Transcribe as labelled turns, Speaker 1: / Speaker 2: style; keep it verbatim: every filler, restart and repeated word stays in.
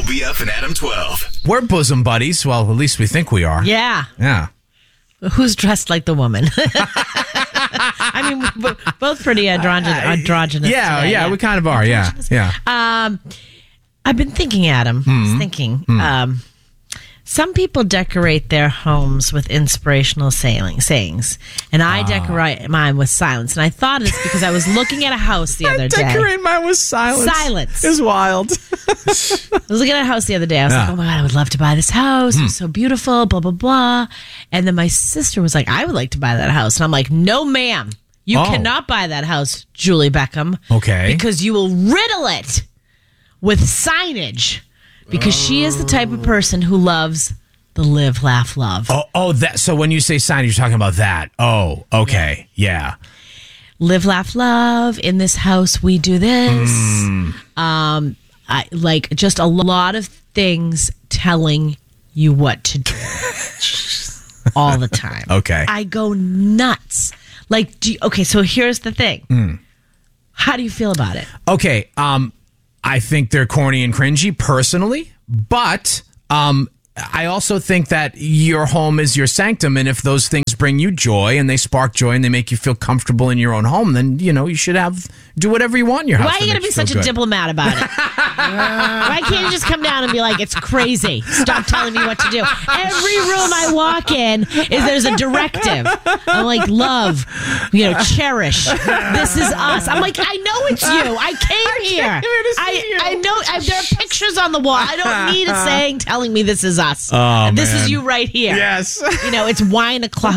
Speaker 1: B F and Adam twelve.
Speaker 2: We're bosom buddies. Well, at least we think we are.
Speaker 3: Yeah.
Speaker 2: Yeah.
Speaker 3: Who's dressed like the woman? I mean, we're both pretty androgyn- androgynous.
Speaker 2: Yeah,
Speaker 3: today,
Speaker 2: yeah,
Speaker 3: yeah,
Speaker 2: we kind of are. Yeah, yeah.
Speaker 3: Um, I've been thinking, Adam. I was thinking. Um, some people decorate their homes with inspirational saying, sayings, and I decorate mine with silence. And I thought it's because I was looking at a house the other day.
Speaker 2: Decorate mine with silence.
Speaker 3: Silence.
Speaker 2: is wild.
Speaker 3: I was looking at a house the other day. I was
Speaker 2: Yeah.
Speaker 3: like, oh my God, I would love to buy this house. It's so beautiful, blah, blah, blah. And then my sister was like, I would like to buy that house. And I'm like, no, ma'am. You
Speaker 2: Oh.
Speaker 3: cannot buy that house, Julie Beckham.
Speaker 2: Okay.
Speaker 3: Because you will riddle it with signage. Because she is the type of person who loves the live, laugh, love.
Speaker 2: Oh, oh, that. So when you say sign, you're talking about that. Oh, okay, yeah.
Speaker 3: Live, laugh, love. In this house, we do this. Um, I, like just a lot of things telling you what to do all the time.
Speaker 2: Okay.
Speaker 3: I go nuts. Like, do you, okay, so here's the thing. How do you feel about it?
Speaker 2: Okay. Um, I think they're corny and cringy personally, but um, I also think that your home is your sanctum, and if those things bring you joy and they spark joy and they make you feel comfortable in your own home, then you know you should have do whatever you want in your house.
Speaker 3: Why are you
Speaker 2: that
Speaker 3: going to be
Speaker 2: makes you
Speaker 3: such
Speaker 2: feel
Speaker 3: a
Speaker 2: good.
Speaker 3: diplomat about it? Why can't you just come down and be like, it's crazy. Stop telling me what to do. Every room I walk in is there's a directive. I'm like, love, you know, cherish. This is us. I'm like, I know it's you. I came here. I, I know I, there are pictures on the wall. I don't need a saying telling me this is us.
Speaker 2: Oh,
Speaker 3: this
Speaker 2: man.
Speaker 3: is you right here.
Speaker 2: Yes.
Speaker 3: You know, it's wine o'clock